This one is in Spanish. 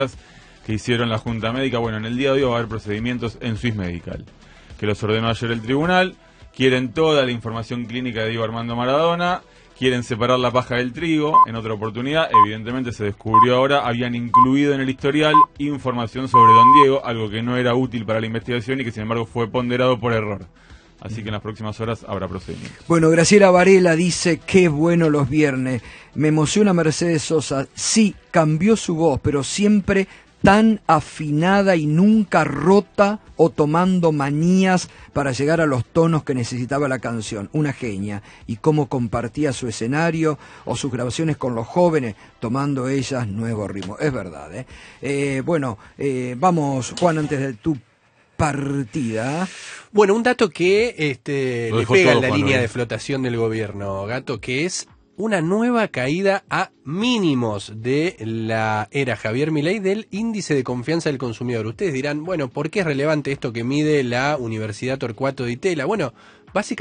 que hicieron la Junta Médica. Bueno, en el día de hoy va a haber procedimientos en Swiss Medical, que los ordenó ayer el tribunal. Quieren toda la información clínica de Diego Armando Maradona, quieren separar la paja del trigo. En otra oportunidad, evidentemente se descubrió ahora, habían incluido en el historial información sobre Don Diego, algo que no era útil para la investigación y que sin embargo fue ponderado por error. Así que en las próximas horas habrá procedimientos. Bueno, Graciela Varela dice, qué bueno los viernes. Me emociona Mercedes Sosa. Sí, cambió su voz, pero siempre tan afinada y nunca rota o tomando manías para llegar a los tonos que necesitaba la canción. Una genia. Y cómo compartía su escenario o sus grabaciones con los jóvenes, tomando ellas nuevo ritmo. Es verdad, ¿eh? Vamos, Juan, antes de tu partida. Bueno, un dato que le pega en la línea Juan, de flotación del gobierno, Gato, que es una nueva caída a mínimos de la era Javier Milei del índice de confianza del consumidor. Ustedes dirán, bueno, ¿por qué es relevante esto que mide la Universidad Torcuato Di Tella? Bueno, básicamente